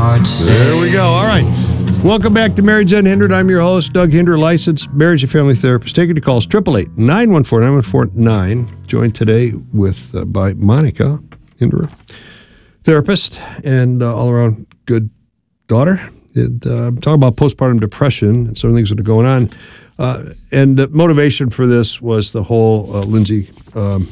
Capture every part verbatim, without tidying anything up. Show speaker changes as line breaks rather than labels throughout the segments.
hard stay.
There we go. All right. Welcome back to Marriage Unhindered. I'm your host, Doug Hinder, licensed marriage and family therapist. Taking the calls, eight eight eight, nine one four, nine one four nine. Joined today with uh, by Monica Hinder, therapist and uh, all-around good daughter. And, uh, I'm talking about postpartum depression and some of the things that are going on. Uh, and the motivation for this was the whole uh, Lindsay, um,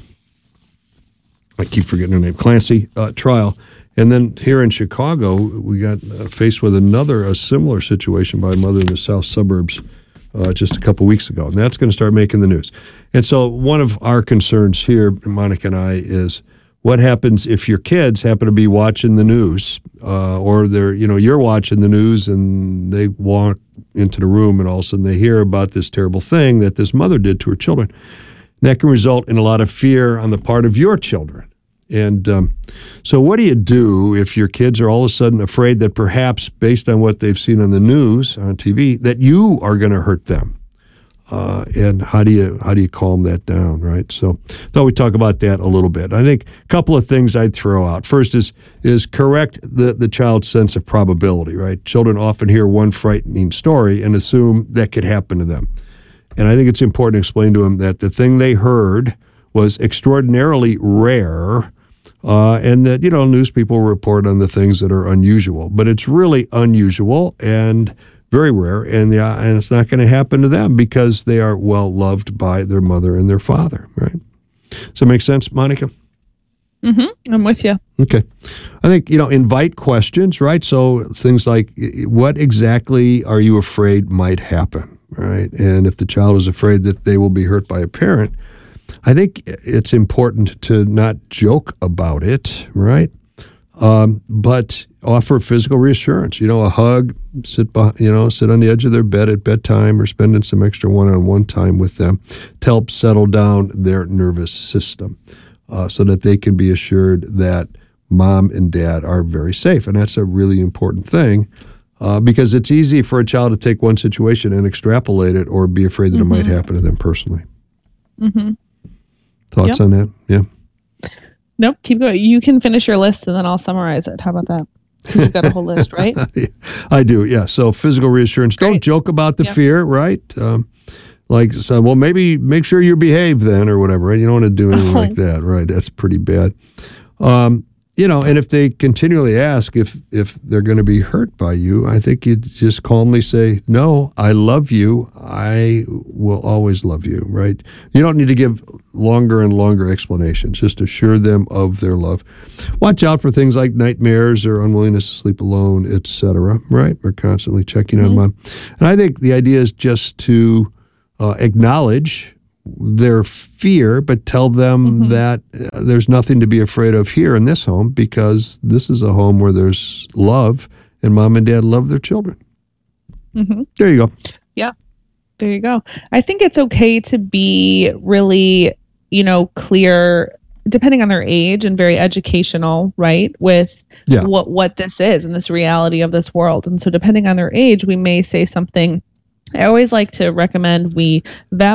I keep forgetting her name, Clancy uh, trial. And then here in Chicago, we got uh, faced with another, a similar situation by a mother in the south suburbs uh, just a couple weeks ago. And that's going to start making the news. And so one of our concerns here, Monica and I, is what happens if your kids happen to be watching the news uh, or they're, you know, you're watching the news and they walk into the room and all of a sudden they hear about this terrible thing that this mother did to her children. That can result in a lot of fear on the part of your children. And um, so what do you do if your kids are all of a sudden afraid that perhaps based on what they've seen on the news, on T V, that you are going to hurt them? Uh, and how do you how do you calm that down, right? So thought we'd talk about that a little bit. I think a couple of things I'd throw out. First is is correct the, the child's sense of probability, right? Children often hear one frightening story and assume that could happen to them. And I think it's important to explain to them that the thing they heard was extraordinarily rare, uh, and that, you know, news people report on the things that are unusual. But it's really unusual and very rare, and, the, and it's not going to happen to them because they are well loved by their mother and their father, right? Does that make sense, Monica?
Mm-hmm. I'm with you.
Okay. I think, you know, invite questions, right? So things like, what exactly are you afraid might happen, right? And if the child is afraid that they will be hurt by a parent, I think it's important to not joke about it, right? Um, but offer physical reassurance. You know, a hug, sit, behind, you know, sit on the edge of their bed at bedtime, or spending some extra one-on-one time with them to help settle down their nervous system, uh, so that they can be assured that mom and dad are very safe. And that's a really important thing, uh, because it's easy for a child to take one situation and extrapolate it or be afraid that mm-hmm. it might happen to them personally.
Mm-hmm.
Thoughts
yep.
on that? Yeah.
Nope. Keep going. You can finish your list and then I'll summarize it. How about that? Because you've got a whole list, right?
I do. Yeah. So physical reassurance. Great. Don't joke about the yep. fear, right? Um, like, so, well, maybe make sure you behave then or whatever. Right? You don't want to do anything like that, right? That's pretty bad. Um, you know, and if they continually ask if if they're going to be hurt by you, I think you just calmly say, no, I love you. I will always love you, right? You don't need to give longer and longer explanations. Just assure them of their love. Watch out for things like nightmares or unwillingness to sleep alone, et cetera, right? We're constantly checking mm-hmm. on mom. And I think the idea is just to uh, acknowledge their fear, but tell them mm-hmm. that uh, there's nothing to be afraid of here in this home because this is a home where there's love and mom and dad love their children.
Mm-hmm.
There you go.
Yeah, there you go. I think it's okay to be really, you know, clear, depending on their age, and very educational, right, with yeah. what, what this is and this reality of this world. And so depending on their age, we may say something. I always like to recommend we value